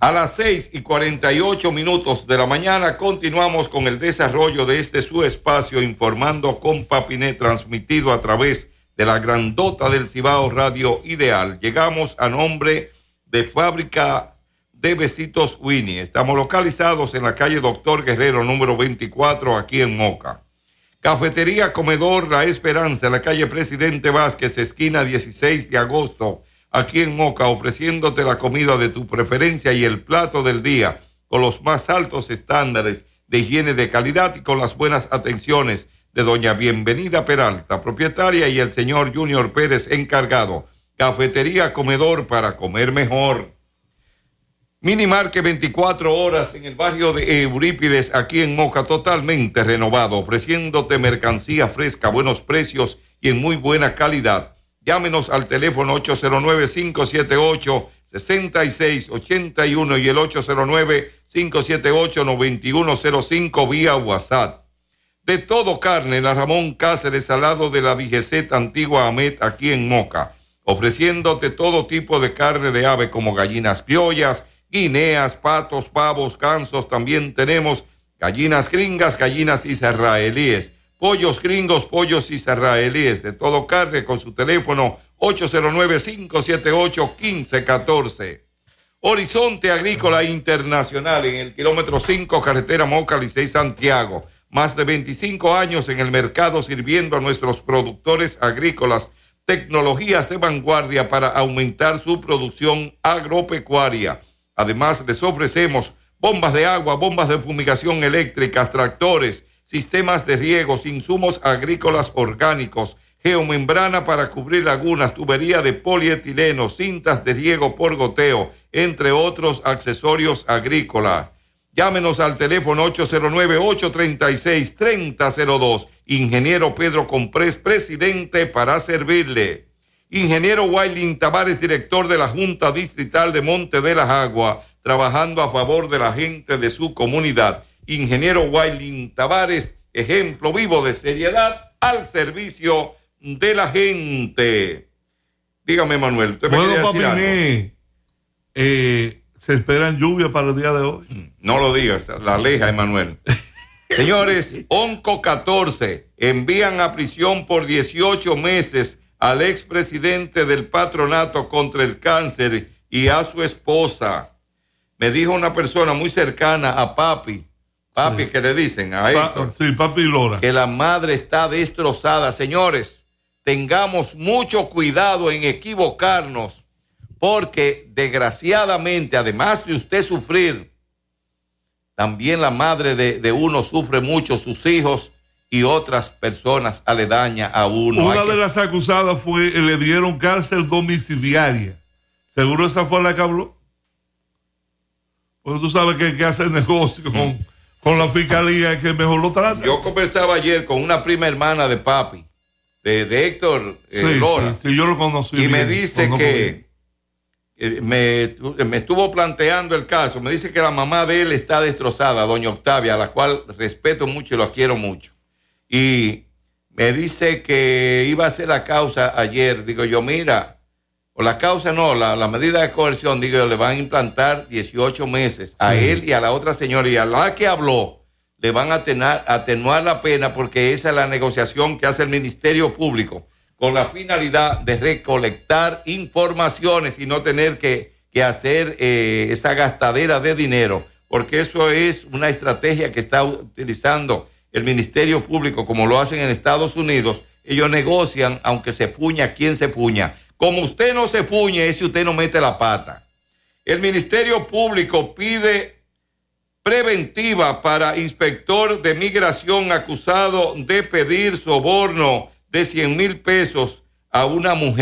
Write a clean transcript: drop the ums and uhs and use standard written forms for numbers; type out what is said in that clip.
A las 6:48 de la mañana continuamos con el desarrollo de este su espacio Informando con Papinet, transmitido a través de la grandota del Cibao Radio Ideal. Llegamos a nombre de Fábrica de Besitos Winnie. Estamos localizados en la calle Doctor Guerrero, número 24, aquí en Moca. Cafetería Comedor La Esperanza, en la calle Presidente Vázquez, esquina 16 de agosto, aquí en Moca, ofreciéndote la comida de tu preferencia y el plato del día, con los más altos estándares de higiene de calidad y con las buenas atenciones de doña Bienvenida Peralta, propietaria, y el señor Junior Pérez, encargado. Cafetería Comedor, para comer mejor. Minimarket 24 horas en el barrio de Eurípides, aquí en Moca, totalmente renovado, ofreciéndote mercancía fresca, buenos precios y en muy buena calidad. Llámenos al teléfono 809-578-6681 y el 809-578-9105 vía WhatsApp. De Todo Carne, la Ramón Cáceres, al lado de la Vigeceta Antigua Amet, aquí en Moca, ofreciéndote todo tipo de carne de ave como gallinas criollas, guineas, patos, pavos, gansos. También tenemos gallinas gringas, gallinas israelíes, pollos gringos, pollos israelíes. De Todo Carne, con su teléfono 809-578-1514. Horizonte Agrícola Internacional, en el kilómetro 5, carretera Moca, Licey, Santiago. Más de 25 años en el mercado sirviendo a nuestros productores agrícolas tecnologías de vanguardia para aumentar su producción agropecuaria. Además, les ofrecemos bombas de agua, bombas de fumigación eléctricas, tractores, sistemas de riegos, insumos agrícolas orgánicos, geomembrana para cubrir lagunas, tubería de polietileno, cintas de riego por goteo, entre otros accesorios agrícolas. Llámenos al teléfono 809-836-3002. Ingeniero Pedro Comprés, presidente, para servirle. Ingeniero Wailin Tavares, director de la Junta Distrital de Monte de las Aguas, trabajando a favor de la gente de su comunidad. Ingeniero Wailin Tavares, ejemplo vivo de seriedad al servicio de la gente. Dígame, Manuel, ¿usted me quiere decir algo? Se esperan lluvias para el día de hoy. No lo digas, la aleja, Emanuel. Señores, Onco 14 envían a prisión por 18 meses al expresidente del Patronato contra el Cáncer y a su esposa. Me dijo una persona muy cercana a Papi, sí, que le dicen a Héctor, sí, Papi Lora, que la madre está destrozada. Señores, tengamos mucho cuidado en equivocarnos, porque desgraciadamente, además de usted sufrir, también la madre de uno sufre mucho, sus hijos y otras personas aledañas a uno. Una de las acusadas le dieron cárcel domiciliaria. ¿Seguro esa fue la que habló? Porque tú sabes que hay que hacer negocio con la fiscalía, que mejor lo trata. Yo conversaba ayer con una prima hermana de Papi, de Héctor Lora. Sí, yo lo conocí. Y me dice que me estuvo planteando el caso. Me dice que la mamá de él está destrozada, doña Octavia, a la cual respeto mucho y lo quiero mucho. Y me dice que iba a hacer la causa ayer. Digo yo, mira, o la causa no, la medida de coerción, digo yo, le van a implantar 18 meses a él y a la otra señora. Y a la que habló, le van a atenuar la pena, porque esa es la negociación que hace el Ministerio Público, con la finalidad de recolectar informaciones y no tener que hacer esa gastadera de dinero, porque eso es una estrategia que está utilizando el Ministerio Público, como lo hacen en Estados Unidos. Ellos negocian, aunque se fuña quien se fuña. Como usted no se fuñe, es si usted no mete la pata. El Ministerio Público pide preventiva para inspector de migración acusado de pedir soborno de 100,000 pesos a una mujer.